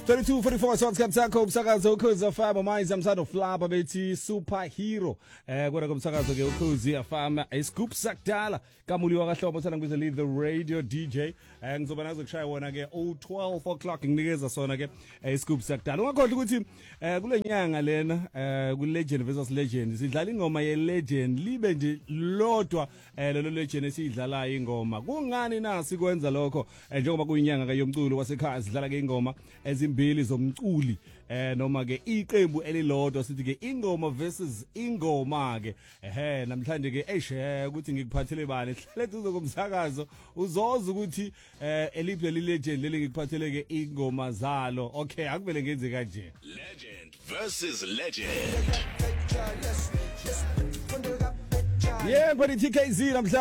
3244 sonke sakho umsakazo ukhozi afama manje amsado flaba bethi superhero kodwa komsakazo ke ukhozi afama iscoop sakudala kamuli wakahlobo sana ngibiza lead the radio DJ ngizoba nazo kushaya wona ke 12 o'clock nginikeza sona ke iscoop sakudala ungakhohle ukuthi kule nyanga lena ku legend versus legend sidlala ingoma ye legend libe nje lodwa lelo legend esidlalayo ingoma kungani na sikwenza lokho njengoba kuyinyanga ke yomculo wasekhaya sidlala ke ingoma ezimbili zomculi noma ke iqembu elilodwa sithi ke ingoma versus ingoma ke namhlanje ke ukuthi ngikuphathele bani hlethe uzokumsakazo uzoza ukuthi eliphe legend leli ngikuphathele ke ingoma zalo okay akuvele ngenze kanje Legend versus legend. yeah but TKZ namhlanje